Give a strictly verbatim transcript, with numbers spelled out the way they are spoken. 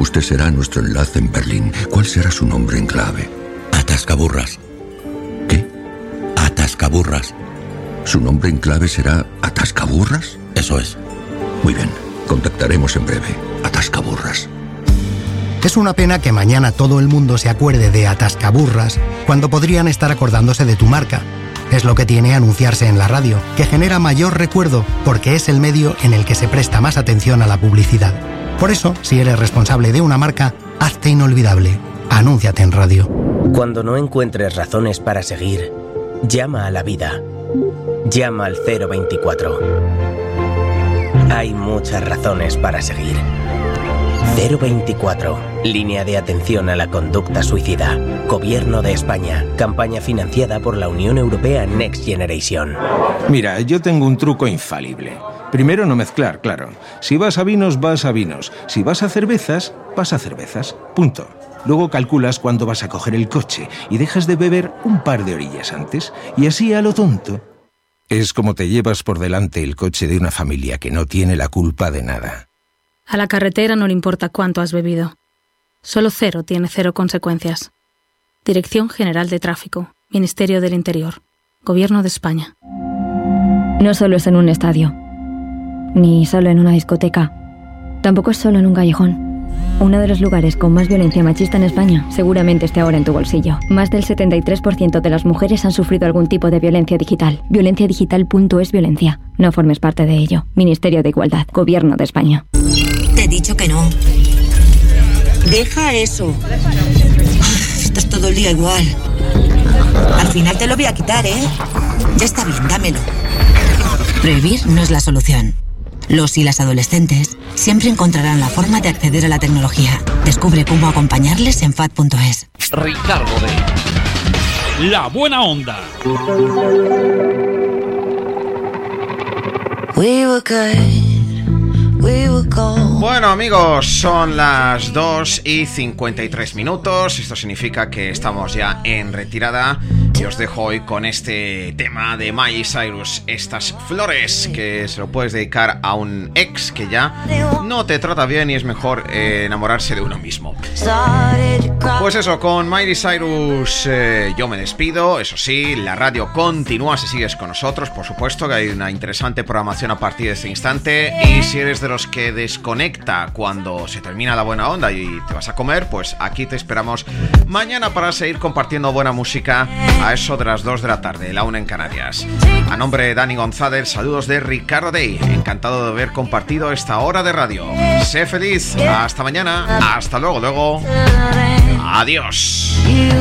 Usted será nuestro enlace en Berlín. ¿Cuál será su nombre en clave? Atascaburras. ¿Qué? Atascaburras. ¿Su nombre en clave será Atascaburras? Eso es. Muy bien. Contactaremos en breve. Atascaburras. Es una pena que mañana todo el mundo se acuerde de Atascaburras cuando podrían estar acordándose de tu marca. Es lo que tiene anunciarse en la radio, que genera mayor recuerdo porque es el medio en el que se presta más atención a la publicidad. Por eso, si eres responsable de una marca, hazte inolvidable. Anúnciate en radio. Cuando no encuentres razones para seguir, llama a la vida. Llama al cero veinticuatro. Hay muchas razones para seguir. cero veinticuatro. Línea de atención a la conducta suicida. Gobierno de España. Campaña financiada por la Unión Europea Next Generation. Mira, yo tengo un truco infalible. Primero, no mezclar, claro. Si vas a vinos, vas a vinos. Si vas a cervezas, vas a cervezas. Punto. Luego calculas cuándo vas a coger el coche y dejas de beber un par de orillas antes. Y así a lo tonto. Es como te llevas por delante el coche de una familia que no tiene la culpa de nada. A la carretera no le importa cuánto has bebido. Solo cero tiene cero consecuencias. Dirección General de Tráfico, Ministerio del Interior, Gobierno de España. No solo es en un estadio, ni solo en una discoteca, tampoco es solo en un callejón. Uno de los lugares con más violencia machista en España seguramente esté ahora en tu bolsillo. Más del setenta y tres por ciento de las mujeres han sufrido algún tipo de violencia digital. violencia digital punto es violencia. No formes parte de ello. Ministerio de Igualdad, Gobierno de España. Te he dicho que no. Deja eso. Estás todo el día igual. Al final te lo voy a quitar, ¿eh? Ya está bien, dámelo. Prohibir no es la solución. Los y las adolescentes siempre encontrarán la forma de acceder a la tecnología. Descubre cómo acompañarles en F A D punto es. Ricardo de La Buena Onda. We were good. Bueno, amigos, son las dos y cincuenta y tres minutos. Esto significa que estamos ya en retirada. Y os dejo hoy con este tema de Miley Cyrus, Estas Flores, que se lo puedes dedicar a un ex que ya no te trata bien y es mejor eh, enamorarse de uno mismo. Pues eso, con Miley Cyrus eh, yo me despido. Eso sí, la radio continúa si sigues con nosotros. Por supuesto que hay una interesante programación a partir de este instante. Y si eres de los que desconecta cuando se termina la buena onda y te vas a comer, pues aquí te esperamos mañana para seguir compartiendo buena música a eso de las dos de la tarde, la una en Canarias. A nombre de Dani González, saludos de Ricardo Day. Encantado de haber compartido esta hora de radio. Sé feliz. Hasta mañana. Hasta luego, luego. Adiós.